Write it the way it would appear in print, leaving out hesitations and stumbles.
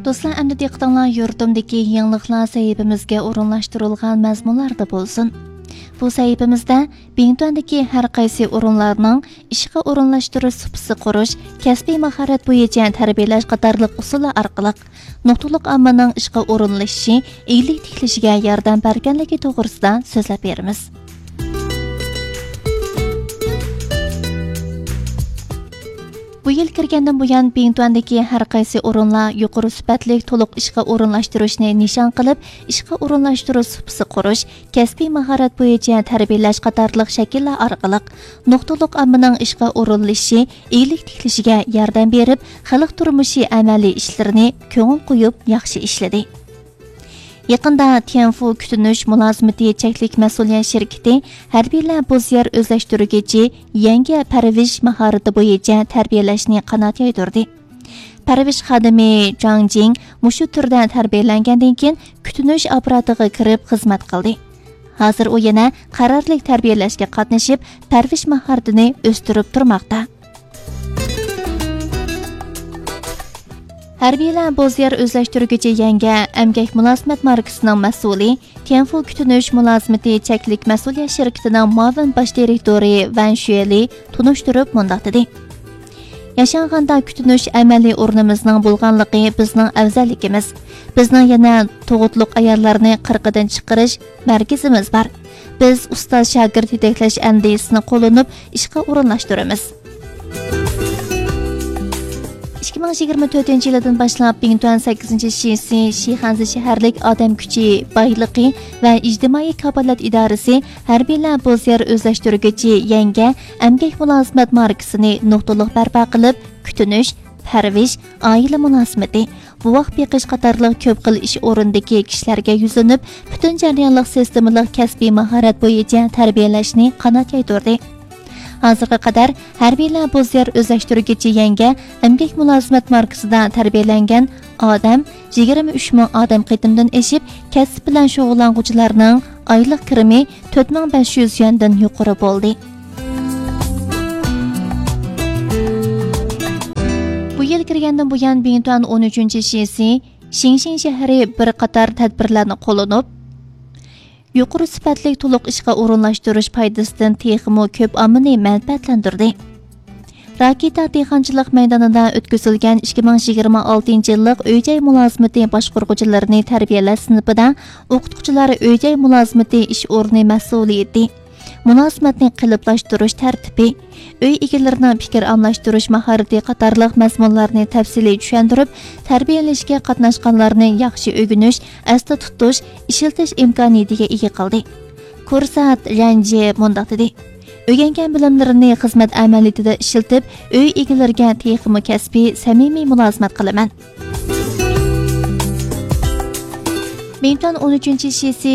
Dostlar, endi diqqətinizlər yurtumdakı yangiliklar sahifamizga o'rinlashtirilgan mazmunlarda bo'lsin. Bu sahifamizda Bingtuandagi har qaysi o'rinlarning ishga o'rinlashtirish supisi qurish, kasbiy mahorat bo'yicha tarbiyalash qatorliq usullar orqali nuqtaliq ommaning ishga o'rinlashishi, eglik tiklashiga yordam berganligi to'g'risida so'zlab beramiz. Bu yil kirgandan buyon Bingtuandagi har qaysi o'rinlar yuqori sifatli to'liq ishga o'rinlashtirishni nishon qilib, ishga o'rinlashtirish supisi qurish, kasbiy mahorat bo'yicha tarbiyalash qatorliq shakllar orqali nuqtaliq ommaning ishga o'rinlashishi, eglik tiklashiga yordam berib, xalq turmushi amaliy ishlarini ko'ngil qo'yib yaxshi ishladi. Yaqında Tianfu Kutunish mulozimati cheklik mas'uliyat shirkati harbiylar bo'zyer o'zlashtiruvchi yangi parvish mahorati bo'yicha tarbiyalashni qanot yoydirdi. Parvish xodimi Zhang Jing mushu turda tarbiyalangandan keyin Kutunish apparatiga kirib xizmat qildi. Hozir u yana qarorli tarbiyalashga qatnashib, parvish mahoratini o'stirib turmoqda. Harbiylar bo'zyer o'zlashtiruvchi yangi emgak mulozimat markasining mas'uli, Tianfu Kutunish mulozimati cheklik mas'uliyat shirkatining muavin bosh direktori Van Shueli tunishtirib mundaq dedi. Yashanganda kutunish amaliy o'rnimizning bo'lganligi bizning afzalligimiz. Bizning yana tug'utliq ayollarni qirqidan chiqarish markazimiz bor. Biz ustoz shogird yetaklash andisini qo'llanib ishga o'rinlashtiramiz. 2024 yildan boshlab Bingtuan 8-shisi Shihanzi shaharlik odam kuchi boyligi va ijtimoiy kafolat idorasi harbiylar bo'zyer o'zlashtiruvchi yangi emgak mulozimat markasini nuqtaliq barpo qilib, kutunish, parvish, oila mulozimati, buvoq beqish qatorliq ko'p xil ish o'rindagi kishilarga yuzlanib, butun jarayonlik sistemalik kasbiy mahorat bo'yicha tarbiyalashni qanot yoydirdi. Hozirga qadar harbiylar bo'zyer o'zlashtiruvchi yangi emgak mulozimat markasida tarbiyalangan odam 23 ming odam qitimdan eshib, kasb bilan shug'ullanuvchilarning oylik kirimi 4500 yuandan yuqori bo'ldi. Bu yil kirgandan buyon Bingtuan 13-shisi Xinxin shahri bir qator tadbirlarni qo'llanib, yuqori sifatli to'liq ishga o'rinlashtirish foydasidan texmo ko'p ommani manfaatlantirdi. Raketa dehqonchilik maydonida o'tkazilgan 2026 yillik uy-joy mulozimati boshqaruvchilarini tarbiyalash sinfida o'qituvchilar uy-joy mulozimati ish o'rni mas'uliyati, munosabatni qiliblashtirish tartibi, uy egalarining fikr almashtirish mahorati qatorliq mazmunlarni tafsiliy tushuntirib, tarbiyalashga qatnashganlarni yaxshi o'rganish, asda tutish, ishiltish imkoniyatiga ega qildi. Kursat Ranji mundaq dedi. O'rgangan bilimlarini xizmat amaliyotida ishiltib, uy egalariga texmo kasbiy, samimiy mulozimat qilaman. Bingtuan 13-shisi